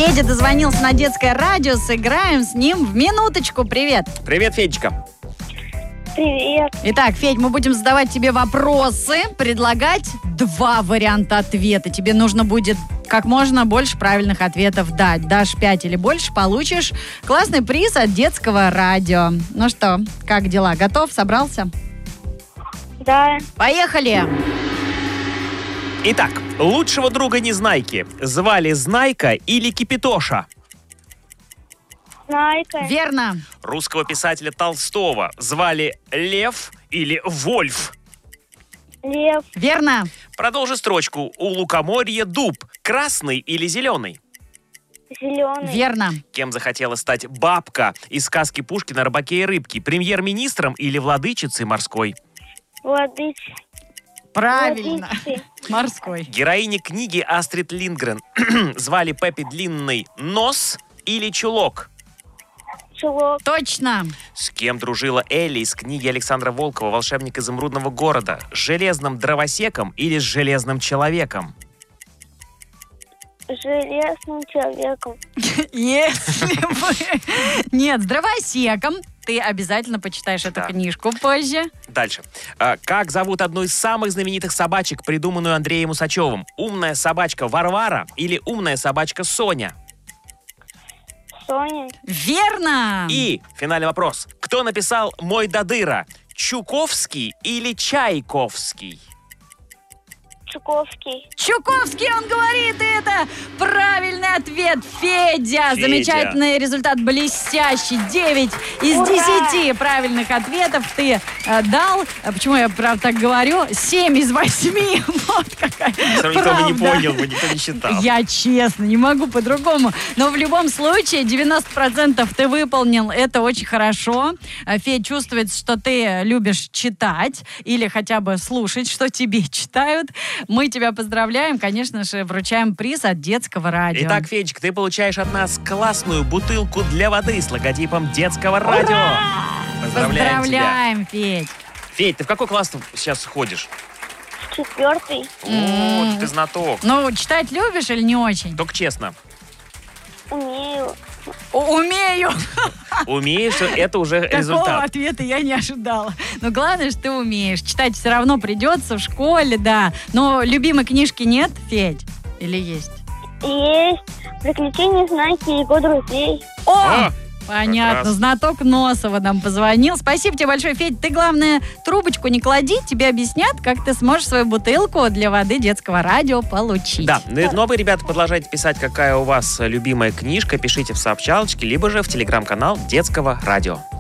Федя дозвонился на детское радио. Сыграем с ним в минуточку. Привет. Привет, Федечка. Привет. Итак, Федь, мы будем задавать тебе вопросы, предлагать 2 варианта ответа. Тебе нужно будет как можно больше правильных ответов дать. Дашь 5 или больше, получишь классный приз от детского радио. Ну что, как дела? Готов? Собрался? Да. Поехали! Итак, лучшего друга Незнайки звали Знайка или Кипятоша? Знайка. Верно. Русского писателя Толстого звали Лев или Вольф? Лев. Верно. Продолжи строчку. У лукоморья дуб. Красный или зеленый? Зеленый. Верно. Кем захотела стать бабка из сказки Пушкина «Рыбаке и рыбки»? Премьер-министром или владычицей морской? Владычица. Правильно. Морской. Героиня книги Астрид Линдгрен звали Пеппи Длинный Нос или Чулок? Чулок. Точно. С кем дружила Элли из книги Александра Волкова «Волшебник изумрудного города»? С железным дровосеком или с железным человеком? Железным человеком. Если бы... Нет, с дровосеком. Ты обязательно почитаешь эту Да. книжку позже. Дальше. Как зовут одну из самых знаменитых собачек, придуманную Андреем Усачевым? Умная собачка Варвара или умная собачка Соня? Соня. Верно. И финальный вопрос. Кто написал «Мой Дадыра»? Чуковский или Чайковский? Чуковский. Чуковский, он говорит, и это правильный ответ. Федя. Замечательный результат, блестящий. 9 из Ура! 10 правильных ответов ты дал. Почему я правда так говорю? 7 из 8. Вот какая Никто бы не правда. понял бы, никто не считал. Я честно, не могу по-другому. Но в любом случае 90% ты выполнил. Это очень хорошо. Федь чувствует, что ты любишь читать или хотя бы слушать, что тебе читают. Мы тебя поздравляем. Конечно же, вручаем приз от детского радио. Итак, Федечка, ты получаешь от нас классную бутылку для воды с логотипом детского радио. Поздравляем тебя. Поздравляем, Федь. Федь, ты в какой класс сейчас ходишь? 4. О, ты знаток. Ну, читать любишь или не очень? Только честно. Умею. Умею. Умеешь, это уже Такого результат. ответа я не ожидала. Но главное, что ты умеешь. Читать все равно придется в школе, да. Но любимой книжки нет, Федь? Или есть? Есть. Приключения Знайки и его друзей. О! О, Понятно. как раз. Знаток Носова нам позвонил. Спасибо тебе большое, Федь. Ты, главное, трубочку не клади. Тебе объяснят, как ты сможешь свою бутылку для воды детского радио получить. Да, но вы, ребята, продолжайте писать, какая у вас любимая книжка. Пишите в сообщалочке, либо же в телеграм-канал детского радио.